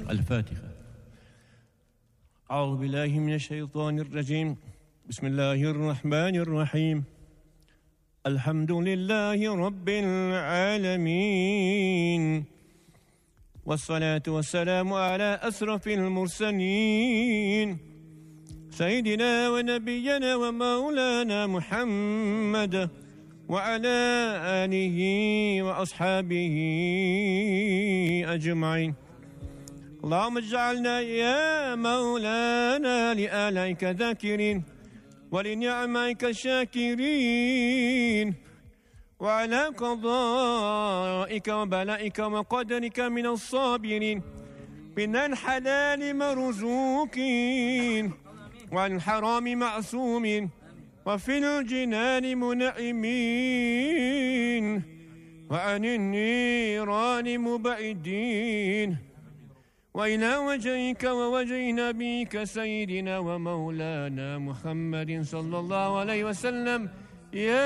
الفاتحة. أعوذ بالله من الشيطان الرجيم. بسم الله الرحمن الرحيم. الحمد لله رب العالمين، والصلاة والسلام على أشرف المرسلين، سيدنا ونبينا ومولانا محمد وعلى آله وأصحابه أجمعين. اللهم اجعلنا يا مولانا لآلائك ذاكرين، ولنعمائك شاكرين، وعلى قضائك وبلائك وقدرك من الصابرين، من الحلال مرزوقين، وعن الحرام معصومين، وفي الجنان منعمين، وعن النيران مبعدين، وإلى وجهك ووجه نبيك سيدنا ومولانا محمد صلى الله عليه وسلم. يا